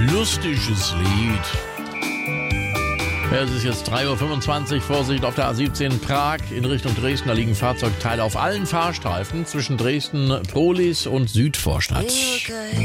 lustiges Lied. Ja, es ist jetzt 3:25 Uhr, Vorsicht auf der A17 Prag in Richtung Dresden. Da liegen Fahrzeugteile auf allen Fahrstreifen zwischen Dresden, Prohlis und Südvorstadt.